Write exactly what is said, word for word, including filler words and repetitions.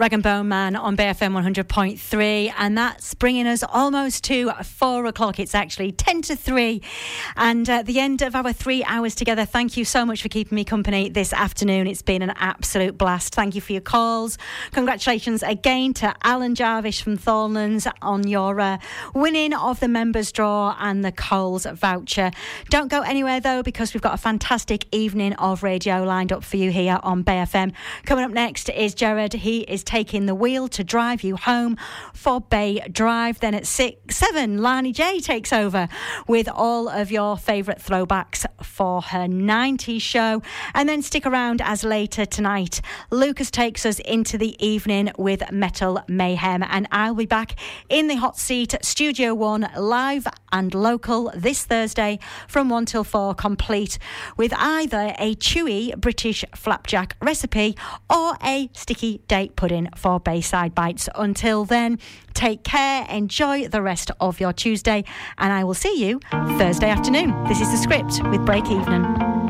Rag and Bone Man on B F M one hundred point three, and that's bringing us almost to four o'clock. It's actually ten to three, and at uh, the end of our three hours together. Thank you so much for keeping me company this afternoon. It's been an absolute blast. Thank you for your calls. Congratulations again to Alan Jarvis from Thornlands on your uh, winning of the members draw and the Coles voucher. Don't go anywhere though, because we've got a fantastic evening of radio lined up for you here on B F M. Coming up next is Jared. He is taking the wheel to drive you home for Bay Drive. Then at six, seven, Lani J takes over with all of your favourite throwbacks for her nineties show. And then stick around, as later tonight, Lucas takes us into the evening with Metal Mayhem. And I'll be back in the hot seat, Studio One, live and local this Thursday from one till four, complete with either a chewy British flapjack recipe or a sticky date pudding for Bayside Bites. Until then, take care, enjoy the rest of your Tuesday, and I will see you Thursday afternoon. This is The Script with Break Evening.